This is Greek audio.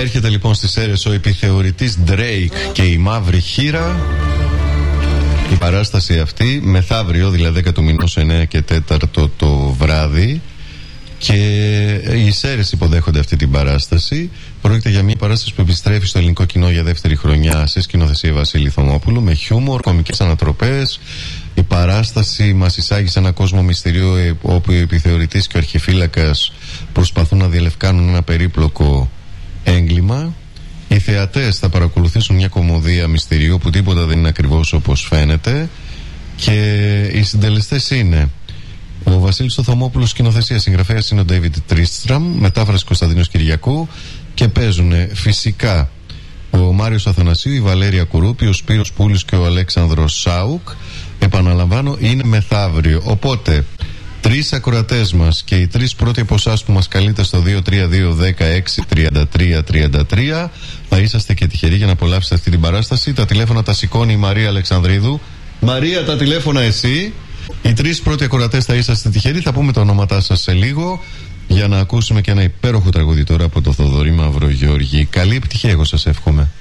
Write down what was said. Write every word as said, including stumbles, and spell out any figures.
Έρχεται λοιπόν στις Σέρρες ο επιθεωρητής Drake και η Μαύρη Χήρα. Η παράσταση αυτή μεθαύριο, δηλαδή δέκα του μηνός, εννέα και τέταρτο το βράδυ. Και οι Σέρρες υποδέχονται αυτή την παράσταση. Πρόκειται για μια παράσταση που επιστρέφει στο ελληνικό κοινό για δεύτερη χρονιά σε σκηνοθεσία Βασίλη Θωμόπουλου, με χιούμορ, κομικές ανατροπές. Η παράσταση μας εισάγει σε ένα κόσμο μυστηρίου όπου ο επιθεωρητής και ο αρχιφύλακας προσπαθούν να διαλευκάνουν ένα περίπλοκο έγκλημα. Οι θεατές θα παρακολουθήσουν μια κωμωδία μυστηρίου που τίποτα δεν είναι ακριβώς όπως φαίνεται. Και οι συντελεστές είναι ο Βασίλης Θωμόπουλος, σκηνοθεσία, συγγραφέας είναι ο David Tristram, μετάφραση Κωνσταντίνος Κυριακού, και παίζουν φυσικά ο Μάριος Αθανασίου, η Βαλέρια Κουρούπη, ο Σπύρος Πούλης και ο Αλέξανδρος Σάουκ. Επαναλαμβάνω, είναι μεθαύριο. Οπότε τρεις ακροατές μας και οι τρεις πρώτοι από εσάς που μας καλείτε στο δύο τρία δύο ένα έξι τρία τρία τρία τρία θα είσαστε και τυχεροί για να απολαύσετε αυτή την παράσταση. Τα τηλέφωνα τα σηκώνει η Μαρία Αλεξανδρίδου. Μαρία, τα τηλέφωνα εσύ. Οι τρεις πρώτοι ακροατές θα είσαστε τυχεροί. Θα πούμε τα ονόματά σας σε λίγο για να ακούσουμε και ένα υπέροχο τραγούδι τώρα από το Θοδωρή Μαυρογιώργη. Καλή επιτυχία, εγώ σας εύχομαι.